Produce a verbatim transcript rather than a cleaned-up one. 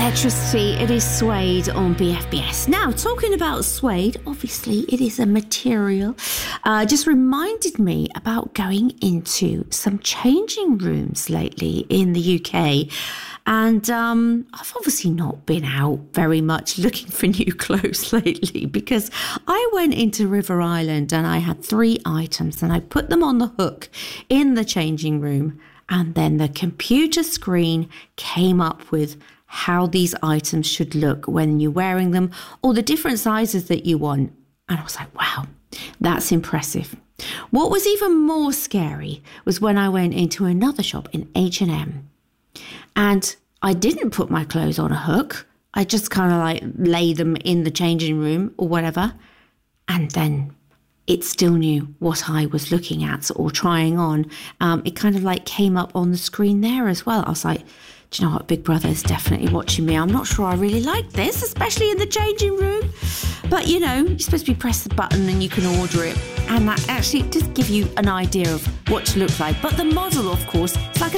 Electricity, it is Suede on B F B S. Now, talking about suede, obviously it is a material, uh, just reminded me about going into some changing rooms lately in the U K. And um, I've obviously not been out very much looking for new clothes lately, because I went into River Island and I had three items and I put them on the hook in the changing room. And then the computer screen came up with how these items should look when you're wearing them, or the different sizes that you want. And I was like, wow, that's impressive. What was even more scary was when I went into another shop in H and M, and I didn't put my clothes on a hook. I just kind of like lay them in the changing room or whatever. And then it still knew what I was looking at or trying on. Um, it kind of like came up on the screen there as well. I was like, do you know what? Big Brother is definitely watching me. I'm not sure I really like this, especially in the changing room. But, you know, you're supposed to be press the button and you can order it. And that actually does give you an idea of what to look like. But the model, of course, it's like a